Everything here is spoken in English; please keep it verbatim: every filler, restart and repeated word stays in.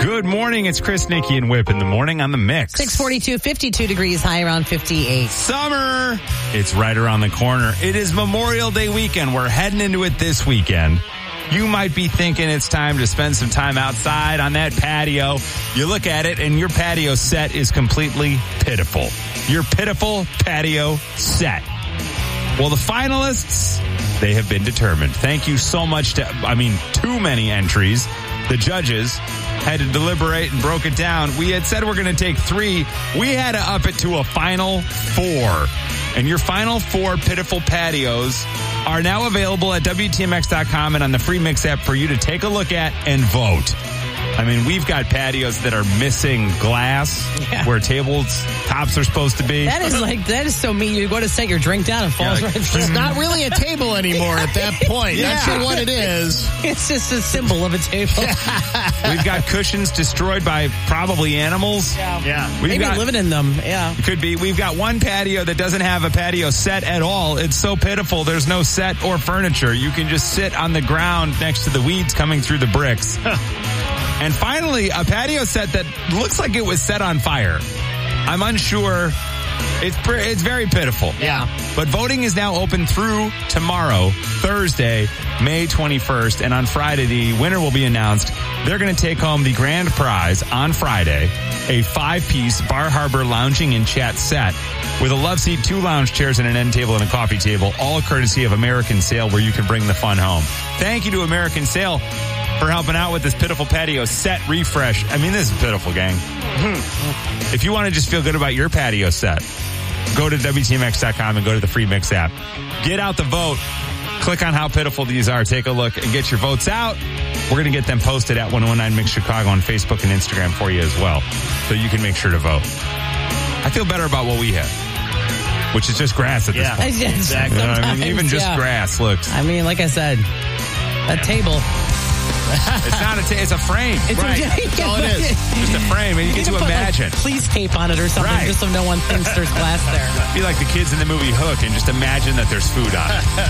Good morning. It's Chris, Nikki, and Whip in the morning on the Mix. six forty-two, fifty-two degrees, high around fifty-eight. Summer. It's right around the corner. It is Memorial Day weekend. We're heading into it this weekend. You might be thinking it's time to spend some time outside on that patio. You look at it and your patio set is completely pitiful. Your pitiful patio set. Well, the finalists, they have been determined. Thank you so much to, I mean, too many entries. The judges had to deliberate and broke it down. We had said we're going to take three. We had to up it to a final four. And your final four pitiful patios are now available at W T M X dot com and on the free Mix app for you to take a look at and vote. I mean, we've got patios that are missing glass yeah. where tables tops are supposed to be. That is like, that is so mean. You go to set your drink down and falls yeah, like, right through. It's not really a table anymore at that point. Yeah. Not sure what it is. It's just a symbol of a table. We've got cushions destroyed by probably animals. Yeah. yeah. Maybe got, living in them. Yeah. It could be. We've got one patio that doesn't have a patio set at all. It's so pitiful. There's no set or furniture. You can just sit on the ground next to the weeds coming through the bricks. And finally, a patio set that looks like it was set on fire. I'm unsure. It's pre- it's very pitiful. Yeah. But voting is now open through tomorrow, Thursday, May twenty-first. And on Friday, the winner will be announced. They're going to take home the grand prize on Friday, a five-piece Bar Harbor lounging and chat set with a love seat, two lounge chairs, and an end table and a coffee table, all courtesy of American Sail, where you can bring the fun home. Thank you to American Sail for helping out with this pitiful patio set refresh. I mean, this is pitiful, gang. If you want to just feel good about your patio set, go to W T M X dot com and go to the free Mix app. Get out the vote. Click on how pitiful these are. Take a look and get your votes out. We're going to get them posted at one oh nine Mix Chicago on Facebook and Instagram for you as well, so you can make sure to vote. I feel better about what we have, which is just grass at yeah, this point. Exactly. You know what I mean? Even just yeah. grass looks. I mean, like I said, a table. It's not a ta- it's a frame. It's right. a, That's all it is. Just a frame, and you, You get to put, imagine. Like, please tape on it or something, Right. just so no one thinks there's glass there. Be like the kids in the movie Hook and just imagine that there's food on it.